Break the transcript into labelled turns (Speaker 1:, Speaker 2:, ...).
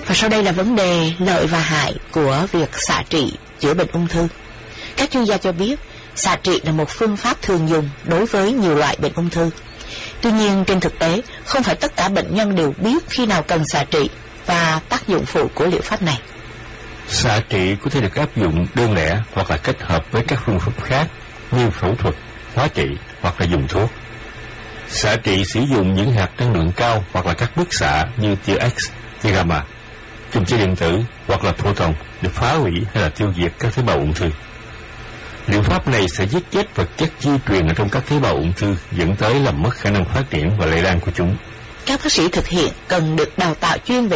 Speaker 1: Và sau đây là vấn đề lợi và hại của việc xạ trị chữa bệnh ung thư. Các chuyên gia cho biết xạ trị là một phương pháp thường dùng đối với nhiều loại bệnh ung thư. Tuy nhiên trên thực tế không phải tất cả bệnh nhân đều biết khi nào cần xạ trị và tác dụng phụ của liệu pháp này.
Speaker 2: Xạ trị có thể được áp dụng đơn lẻ hoặc là kết hợp với các phương pháp khác như phẫu thuật, hóa trị hoặc là dùng thuốc. Xạ trị sử dụng những hạt năng lượng cao hoặc là các bức xạ như tia X, tia gamma, chùm tia điện tử hoặc là photon để phá hủy hay là tiêu diệt các tế bào ung thư. Liệu pháp này sẽ giết chết vật chất di truyền ở trong các tế bào ung thư, dẫn tới làm mất khả năng phát triển và lây lan của chúng.
Speaker 1: Các bác sĩ thực hiện cần được đào tạo chuyên về